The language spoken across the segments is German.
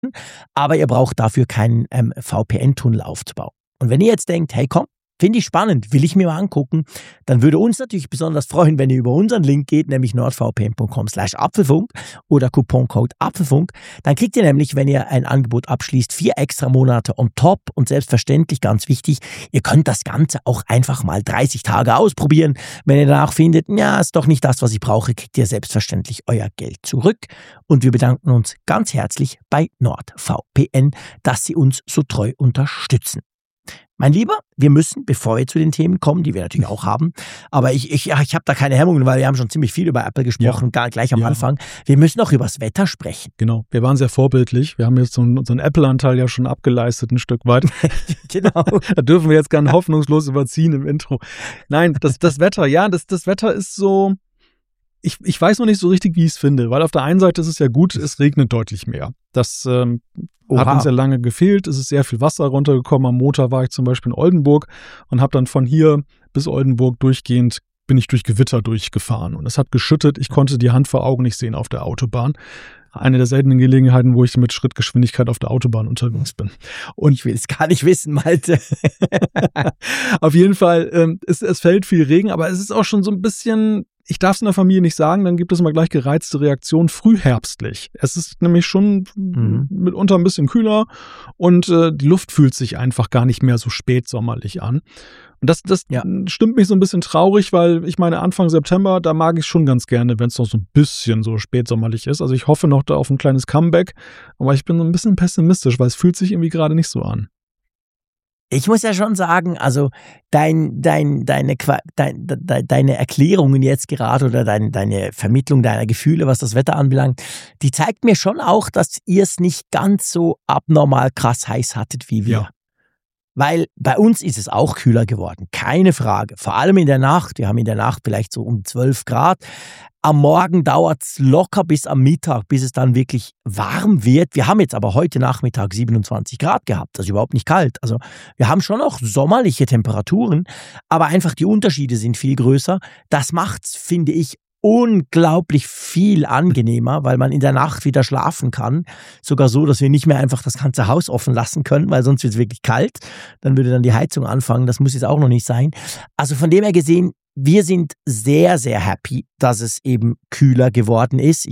aber ihr braucht dafür keinen VPN-Tunnel aufzubauen. Und wenn ihr jetzt denkt, hey komm, finde ich spannend, will ich mir mal angucken, dann würde uns natürlich besonders freuen, wenn ihr über unseren Link geht, nämlich nordvpn.com/Apfelfunk oder Couponcode Apfelfunk. Dann kriegt ihr nämlich, wenn ihr ein Angebot abschließt, 4 extra Monate on top und selbstverständlich, ganz wichtig, ihr könnt das Ganze auch einfach mal 30 Tage ausprobieren. Wenn ihr danach findet, ja, ist doch nicht das, was ich brauche, kriegt ihr selbstverständlich euer Geld zurück. Und wir bedanken uns ganz herzlich bei NordVPN, dass sie uns so treu unterstützen. Mein Lieber, wir müssen, bevor wir zu den Themen kommen, die wir natürlich auch haben, aber ich habe da keine Hemmungen, weil wir haben schon ziemlich viel über Apple gesprochen, gleich am Anfang. Wir müssen auch über das Wetter sprechen. Genau, wir waren sehr vorbildlich. Wir haben jetzt unseren Apple-Anteil ja schon abgeleistet ein Stück weit. Genau. Da dürfen wir jetzt gar hoffnungslos überziehen im Intro. Nein, das Wetter, das Wetter ist so... Ich weiß noch nicht so richtig, wie ich es finde, weil auf der einen Seite ist es ja gut, es regnet deutlich mehr. Das hat uns ja lange gefehlt. Es ist sehr viel Wasser runtergekommen. Am Montag war ich zum Beispiel in Oldenburg und habe dann von hier bis Oldenburg durchgehend bin ich durch Gewitter durchgefahren. Und es hat geschüttet. Ich konnte die Hand vor Augen nicht sehen auf der Autobahn. Eine der seltenen Gelegenheiten, wo ich mit Schrittgeschwindigkeit auf der Autobahn unterwegs bin. Und ich will es gar nicht wissen, Malte. Auf jeden Fall, es fällt viel Regen, aber es ist auch schon so ein bisschen... Ich darf es in der Familie nicht sagen, dann gibt es immer gleich gereizte Reaktionen, frühherbstlich. Es ist nämlich schon mitunter ein bisschen kühler und die Luft fühlt sich einfach gar nicht mehr so spätsommerlich an. Und das stimmt mich so ein bisschen traurig, weil ich meine, Anfang September, da mag ich schon ganz gerne, wenn es noch so ein bisschen so spätsommerlich ist. Also ich hoffe noch da auf ein kleines Comeback, aber ich bin so ein bisschen pessimistisch, weil es fühlt sich irgendwie gerade nicht so an. Ich muss ja schon sagen, also deine Erklärungen jetzt gerade oder deine Vermittlung deiner Gefühle, was das Wetter anbelangt, die zeigt mir schon auch, dass ihr es nicht ganz so abnormal krass heiß hattet wie wir. Ja. Weil bei uns ist es auch kühler geworden, keine Frage. Vor allem in der Nacht. Wir haben in der Nacht vielleicht so um 12 Grad. Am Morgen dauert es locker bis am Mittag, bis es dann wirklich warm wird. Wir haben jetzt aber heute Nachmittag 27 Grad gehabt, also überhaupt nicht kalt. Also wir haben schon auch sommerliche Temperaturen, aber einfach die Unterschiede sind viel größer. Das macht's, finde ich, unglaublich viel angenehmer, weil man in der Nacht wieder schlafen kann. Sogar so, dass wir nicht mehr einfach das ganze Haus offen lassen können, weil sonst wird es wirklich kalt. Dann würde dann die Heizung anfangen. Das muss jetzt auch noch nicht sein. Also von dem her gesehen, wir sind sehr, sehr happy, dass es eben kühler geworden ist.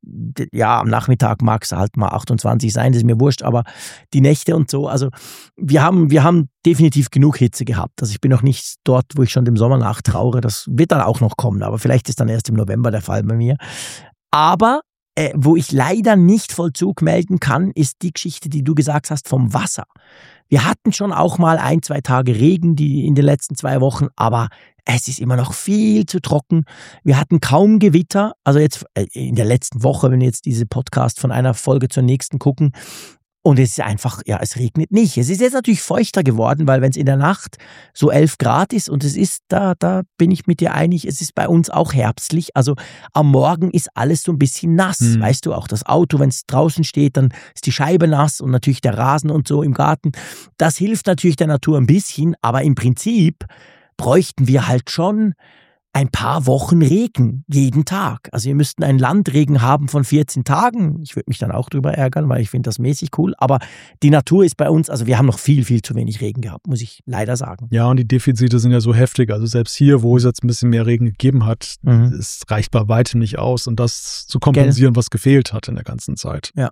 Am Nachmittag mag es halt mal 28 sein, das ist mir wurscht, aber die Nächte und so, also wir haben definitiv genug Hitze gehabt. Also ich bin noch nicht dort, wo ich schon dem Sommer nachtraure. Das wird dann auch noch kommen, aber vielleicht ist dann erst im November der Fall bei mir. Aber wo ich leider nicht Vollzug melden kann, ist die Geschichte, die du gesagt hast vom Wasser. Wir hatten schon auch mal 1-2 Tage Regen in den letzten 2 Wochen, aber es ist immer noch viel zu trocken. Wir hatten kaum Gewitter. Also jetzt in der letzten Woche, wenn wir jetzt diese Podcast von einer Folge zur nächsten gucken. Und es ist einfach, es regnet nicht. Es ist jetzt natürlich feuchter geworden, weil wenn es in der Nacht so 11 Grad ist und es ist, da bin ich mit dir einig, es ist bei uns auch herbstlich. Also am Morgen ist alles so ein bisschen nass. Weißt du, auch das Auto, wenn es draußen steht, dann ist die Scheibe nass und natürlich der Rasen und so im Garten. Das hilft natürlich der Natur ein bisschen, aber im Prinzip bräuchten wir halt schon ein paar Wochen Regen jeden Tag. Also wir müssten einen Landregen haben von 14 Tagen. Ich würde mich dann auch drüber ärgern, weil ich finde das mäßig cool. Aber die Natur ist bei uns, also wir haben noch viel, viel zu wenig Regen gehabt, muss ich leider sagen. Ja, und die Defizite sind ja so heftig. Also selbst hier, wo es jetzt ein bisschen mehr Regen gegeben hat, es reicht bei weitem nicht aus, um das zu kompensieren, was gefehlt hat in der ganzen Zeit. Ja.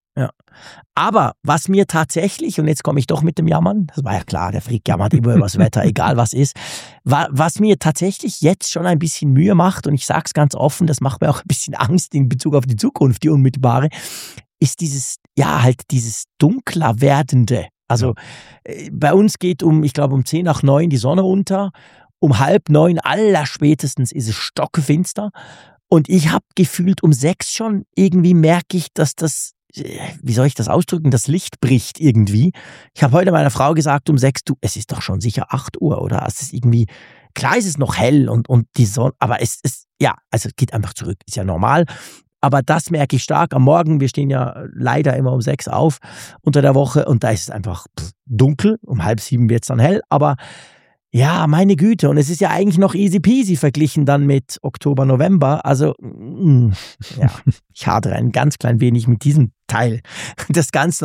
Aber was mir tatsächlich, und jetzt komme ich doch mit dem Jammern, das war ja klar, der Frick jammert immer über das Wetter, egal was ist, was mir tatsächlich jetzt schon ein bisschen Mühe macht, und ich sage es ganz offen, das macht mir auch ein bisschen Angst in Bezug auf die Zukunft, die unmittelbare, ist dieses dunkler werdende. Also bei uns geht ich glaube um 10 nach 9 die Sonne unter, um 8:30 allerspätestens ist es stockfinster und ich habe gefühlt um 6 schon irgendwie merke ich, dass das, wie soll ich das ausdrücken, das Licht bricht irgendwie. Ich habe heute meiner Frau gesagt um 6, es ist doch schon sicher 8 Uhr, oder? Es ist irgendwie, klar ist es noch hell und die Sonne, aber es ist, also es geht einfach zurück, ist ja normal. Aber das merke ich stark am Morgen, wir stehen ja leider immer um 6 auf unter der Woche und da ist es einfach dunkel, um 6:30 wird es dann hell, aber Ja, meine Güte. Und es ist ja eigentlich noch easy peasy verglichen dann mit Oktober, November. Also, ja, ich hadere ein ganz klein wenig mit diesem Teil des Ganzen.